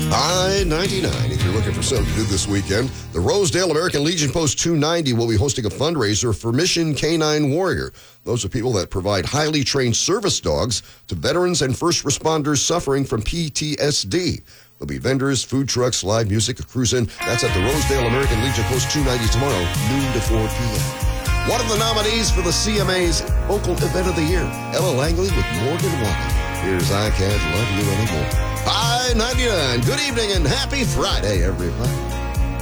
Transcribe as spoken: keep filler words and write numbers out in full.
I ninety-nine, if you're looking for something to do this weekend, the Rosedale American Legion Post two ninety will be hosting a fundraiser for Mission Canine Warrior. Those are people that provide highly trained service dogs to veterans and first responders suffering from P T S D. There'll be vendors, food trucks, live music, a cruise-in. That's at the Rosedale American Legion Post two ninety tomorrow, noon to four p.m. One of the nominees for the C M A's Vocal Event of the Year, Ella Langley with Morgan Wallen. Here's I Can't Love You Anymore. I ninety-nine. Good evening and happy Friday, everybody.